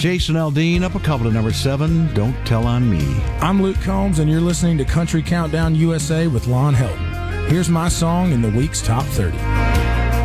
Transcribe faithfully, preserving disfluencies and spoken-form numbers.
Jason Aldean up a couple to number seven, Don't Tell on Me. I'm Luke Combs, and you're listening to Country Countdown U S A with Lon Helton. Here's my song in the week's top thirty.